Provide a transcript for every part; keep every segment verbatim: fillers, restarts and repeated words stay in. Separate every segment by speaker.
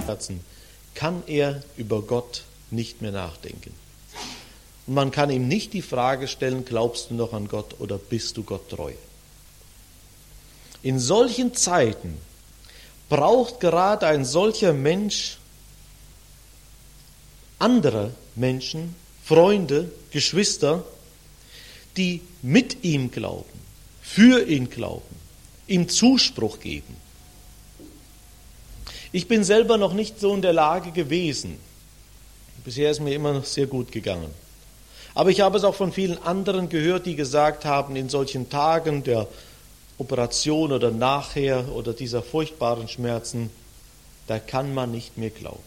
Speaker 1: Herzen kann er über Gott nicht mehr nachdenken. Und man kann ihm nicht die Frage stellen, glaubst du noch an Gott oder bist du Gott treu? In solchen Zeiten braucht gerade ein solcher Mensch andere Menschen, Freunde, Geschwister, die mit ihm glauben, für ihn glauben, ihm Zuspruch geben. Ich bin selber noch nicht so in der Lage gewesen. Bisher ist mir immer noch sehr gut gegangen. Aber ich habe es auch von vielen anderen gehört, die gesagt haben, in solchen Tagen der Operation oder nachher oder dieser furchtbaren Schmerzen, da kann man nicht mehr glauben.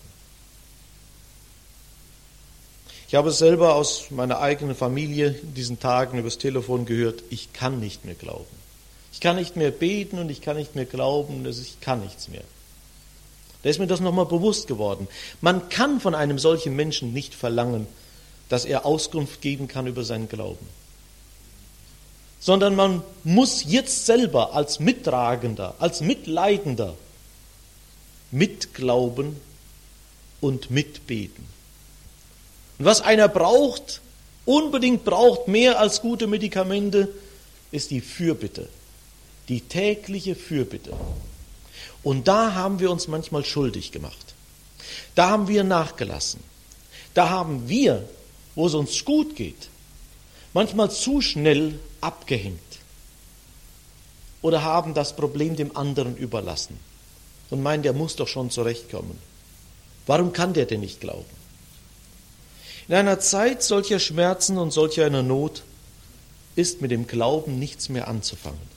Speaker 1: Ich habe es selber aus meiner eigenen Familie in diesen Tagen übers Telefon gehört, ich kann nicht mehr glauben. Ich kann nicht mehr beten und ich kann nicht mehr glauben, ich kann nichts mehr. Da ist mir das nochmal bewusst geworden. Man kann von einem solchen Menschen nicht verlangen, dass er Auskunft geben kann über seinen Glauben. Sondern man muss jetzt selber als Mittragender, als Mitleidender mitglauben und mitbeten. Und was einer braucht, unbedingt braucht, mehr als gute Medikamente, ist die Fürbitte, die tägliche Fürbitte. Und da haben wir uns manchmal schuldig gemacht. Da haben wir nachgelassen. Da haben wir, wo es uns gut geht, manchmal zu schnell abgehängt oder haben das Problem dem anderen überlassen und meinen, der muss doch schon zurechtkommen. Warum kann der denn nicht glauben? In einer Zeit solcher Schmerzen und solcher einer Not ist mit dem Glauben nichts mehr anzufangen.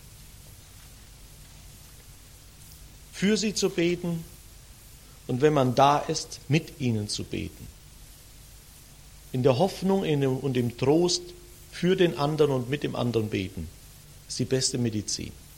Speaker 1: Für sie zu beten und wenn man da ist, mit ihnen zu beten. In der Hoffnung und im Trost für den anderen und mit dem anderen beten, ist die beste Medizin.